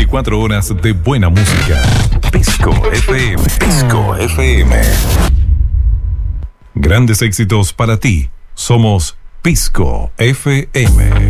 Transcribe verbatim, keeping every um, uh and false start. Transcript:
veinticuatro horas de buena música. Pisco F M. Pisco F M. Grandes éxitos para ti. Somos Pisco F M.